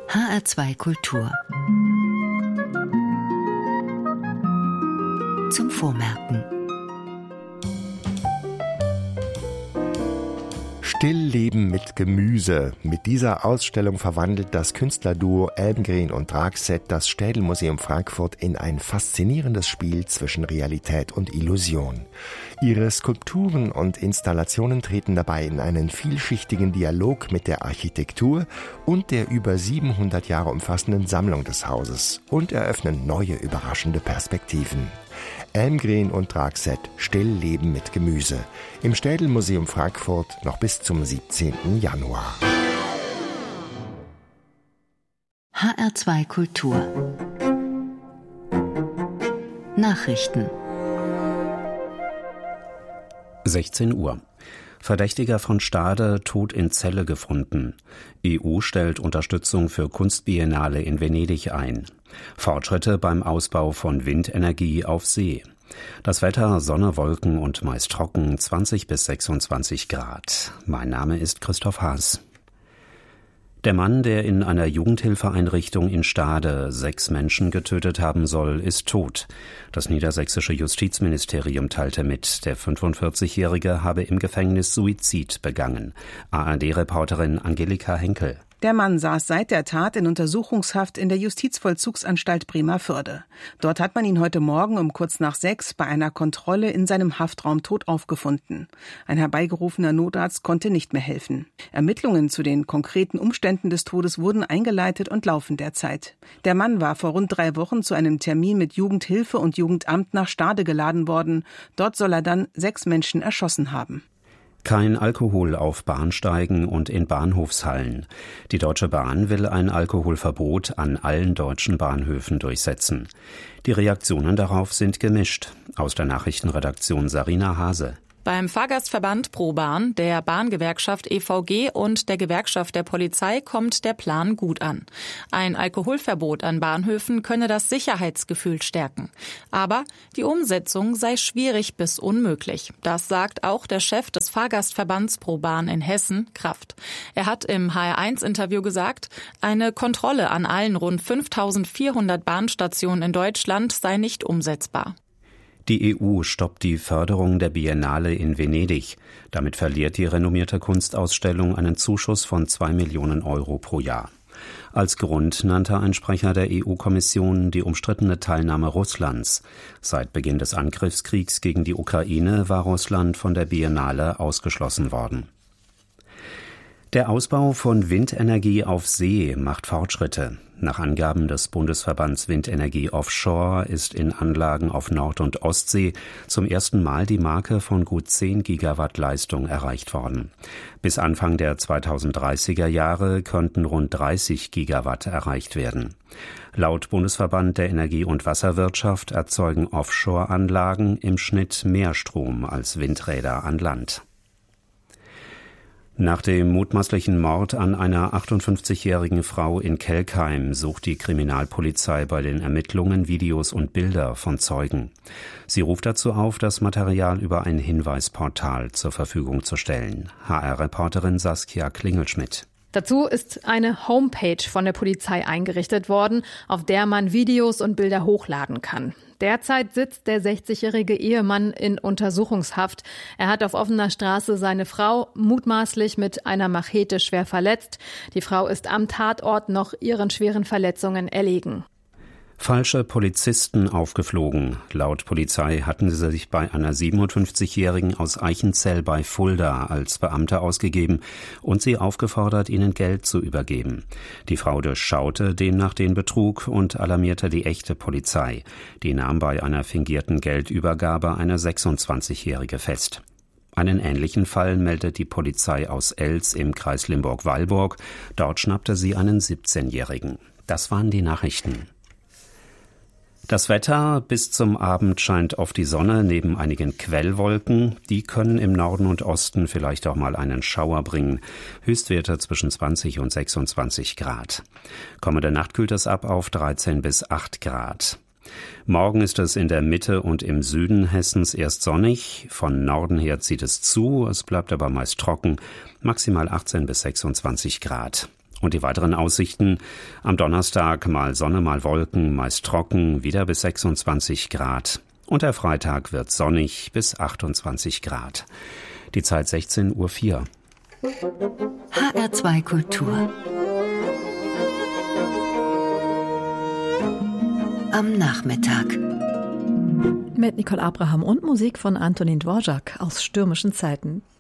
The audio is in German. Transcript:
HR2 Kultur. Zum Vormerken. Stillleben mit Gemüse. Mit dieser Ausstellung verwandelt das Künstlerduo Elmgreen und Dragset das Städelmuseum Frankfurt in ein faszinierendes Spiel zwischen Realität und Illusion. Ihre Skulpturen und Installationen treten dabei in einen vielschichtigen Dialog mit der Architektur und der über 700 Jahre umfassenden Sammlung des Hauses und eröffnen neue, überraschende Perspektiven. Elmgreen und Dragset, Stillleben mit Gemüse. Im Städelmuseum Frankfurt noch bis zum 17. Januar. HR2 Kultur. Nachrichten. 16 Uhr. Verdächtiger von Stade tot in Zelle gefunden. EU stellt Unterstützung für Kunstbiennale in Venedig ein. Fortschritte beim Ausbau von Windenergie auf See. Das Wetter, Sonne, Wolken und meist trocken, 20 bis 26 Grad. Mein Name ist Christoph Haas. Der Mann, der in einer Jugendhilfeeinrichtung in Stade 6 Menschen getötet haben soll, ist tot. Das niedersächsische Justizministerium teilte mit, der 45-Jährige habe im Gefängnis Suizid begangen. ARD-Reporterin Angelika Henkel. Der Mann saß seit der Tat in Untersuchungshaft in der Justizvollzugsanstalt Bremervörde. Dort hat man ihn heute Morgen um kurz nach 6 bei einer Kontrolle in seinem Haftraum tot aufgefunden. Ein herbeigerufener Notarzt konnte nicht mehr helfen. Ermittlungen zu den konkreten Umständen des Todes wurden eingeleitet und laufen derzeit. Der Mann war vor rund 3 Wochen zu einem Termin mit Jugendhilfe und Jugendamt nach Stade geladen worden. Dort soll er dann 6 Menschen erschossen haben. Kein Alkohol auf Bahnsteigen und in Bahnhofshallen. Die Deutsche Bahn will ein Alkoholverbot an allen deutschen Bahnhöfen durchsetzen. Die Reaktionen darauf sind gemischt. Aus der Nachrichtenredaktion Sarina Hase. Beim Fahrgastverband ProBahn, der Bahngewerkschaft EVG und der Gewerkschaft der Polizei kommt der Plan gut an. Ein Alkoholverbot an Bahnhöfen könne das Sicherheitsgefühl stärken. Aber die Umsetzung sei schwierig bis unmöglich. Das sagt auch der Chef des Fahrgastverbands ProBahn in Hessen, Kraft. Er hat im HR1-Interview gesagt, eine Kontrolle an allen rund 5.400 Bahnstationen in Deutschland sei nicht umsetzbar. Die EU stoppt die Förderung der Biennale in Venedig. Damit verliert die renommierte Kunstausstellung einen Zuschuss von 2 Millionen Euro pro Jahr. Als Grund nannte ein Sprecher der EU-Kommission die umstrittene Teilnahme Russlands. Seit Beginn des Angriffskriegs gegen die Ukraine war Russland von der Biennale ausgeschlossen worden. Der Ausbau von Windenergie auf See macht Fortschritte. Nach Angaben des Bundesverbands Windenergie Offshore ist in Anlagen auf Nord- und Ostsee zum ersten Mal die Marke von gut 10 Gigawatt Leistung erreicht worden. Bis Anfang der 2030er Jahre könnten rund 30 Gigawatt erreicht werden. Laut Bundesverband der Energie- und Wasserwirtschaft erzeugen Offshore-Anlagen im Schnitt mehr Strom als Windräder an Land. Nach dem mutmaßlichen Mord an einer 58-jährigen Frau in Kelkheim sucht die Kriminalpolizei bei den Ermittlungen Videos und Bilder von Zeugen. Sie ruft dazu auf, das Material über ein Hinweisportal zur Verfügung zu stellen. HR-Reporterin Saskia Klingelschmidt. Dazu ist eine Homepage von der Polizei eingerichtet worden, auf der man Videos und Bilder hochladen kann. Derzeit sitzt der 60-jährige Ehemann in Untersuchungshaft. Er hat auf offener Straße seine Frau mutmaßlich mit einer Machete schwer verletzt. Die Frau ist am Tatort noch ihren schweren Verletzungen erlegen. Falsche Polizisten aufgeflogen. Laut Polizei hatten sie sich bei einer 57-Jährigen aus Eichenzell bei Fulda als Beamte ausgegeben und sie aufgefordert, ihnen Geld zu übergeben. Die Frau durchschaute demnach den Betrug und alarmierte die echte Polizei. Die nahm bei einer fingierten Geldübergabe eine 26-Jährige fest. Einen ähnlichen Fall meldet die Polizei aus Els im Kreis Limburg-Weilburg. Dort schnappte sie einen 17-Jährigen. Das waren die Nachrichten. Das Wetter: bis zum Abend scheint oft die Sonne neben einigen Quellwolken. Die können im Norden und Osten vielleicht auch mal einen Schauer bringen. Höchstwerte zwischen 20 und 26 Grad. Kommende Nacht kühlt es ab auf 13 bis 8 Grad. Morgen ist es in der Mitte und im Süden Hessens erst sonnig. Von Norden her zieht es zu, es bleibt aber meist trocken. Maximal 18 bis 26 Grad. Und die weiteren Aussichten: am Donnerstag mal Sonne, mal Wolken, meist trocken, wieder bis 26 Grad. Und der Freitag wird sonnig bis 28 Grad. Die Zeit 16:04 Uhr. HR2 Kultur. Am Nachmittag. Mit Nicole Abraham und Musik von Antonin Dvorak aus Stürmischen Zeiten.